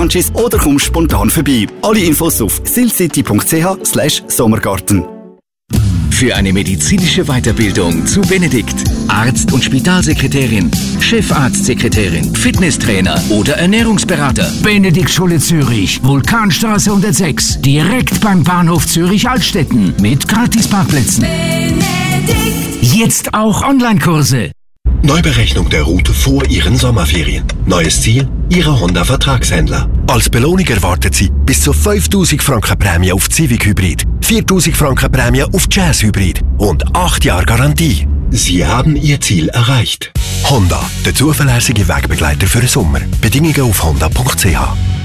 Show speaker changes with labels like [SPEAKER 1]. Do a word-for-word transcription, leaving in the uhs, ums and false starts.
[SPEAKER 1] Lounges oder komm spontan vorbei. Alle Infos auf silcity.ch slash Sommergarten.
[SPEAKER 2] Für eine medizinische Weiterbildung zu Benedikt. Arzt- und Spitalsekretärin, Chefarztsekretärin, Fitnesstrainer oder Ernährungsberater.
[SPEAKER 3] Benedikt Schule Zürich, Vulkanstraße hundertsechs, direkt beim Bahnhof Zürich-Altstetten mit Gratisparkplätzen. Benedikt. Jetzt auch Online-Kurse.
[SPEAKER 4] Neuberechnung der Route vor Ihren Sommerferien. Neues Ziel? Ihre Honda-Vertragshändler. Als Belohnung erwartet Sie bis zu fünftausend Franken Prämie auf Civic Hybrid, viertausend Franken Prämie auf Jazz Hybrid und acht Jahre Garantie. Sie haben Ihr Ziel erreicht. Honda, der zuverlässige Wegbegleiter für den Sommer. Bedingungen auf honda punkt c h.